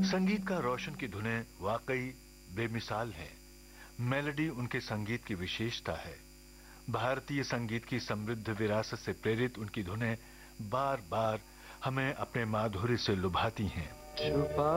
संगीतकार रोशन की धुनें वाकई बेमिसाल हैं। मेलोडी उनके संगीत की विशेषता है। भारतीय संगीत की समृद्ध विरासत से प्रेरित उनकी धुनें बार बार हमें अपने माधुर्य से लुभाती हैं। छुपा